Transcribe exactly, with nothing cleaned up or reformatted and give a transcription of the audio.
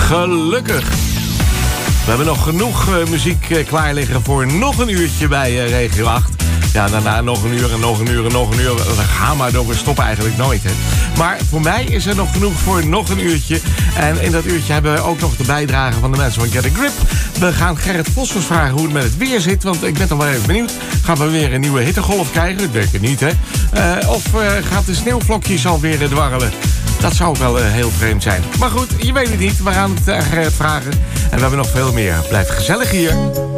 Gelukkig. We hebben nog genoeg uh, muziek uh, klaar liggen voor nog een uurtje bij uh, Regio acht. Ja, daarna nog een uur en nog een uur en nog een uur. We gaan maar door, we stoppen eigenlijk nooit, hè. Maar voor mij is er nog genoeg voor nog een uurtje. En in dat uurtje hebben we ook nog de bijdrage van de mensen van Get a Grip. We gaan Gerrit Vossers vragen hoe het met het weer zit. Want ik ben toch wel even benieuwd. Gaan we weer een nieuwe hittegolf krijgen? Ik denk het niet, hè. Uh, of uh, gaat de sneeuwvlokjes alweer uh, dwarrelen? Dat zou ook wel uh, heel vreemd zijn. Maar goed, je weet het niet. We gaan het uh, Gerrit vragen. En we hebben nog veel meer. Blijf gezellig hier.